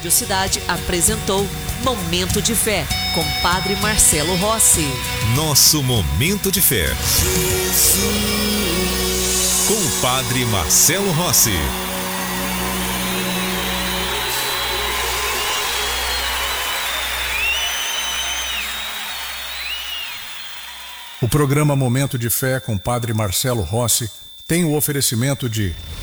Rádio Cidade apresentou Momento de Fé, com Padre Marcelo Rossi. Nosso Momento de Fé. Com o Padre Marcelo Rossi. O programa Momento de Fé com Padre Marcelo Rossi tem o oferecimento de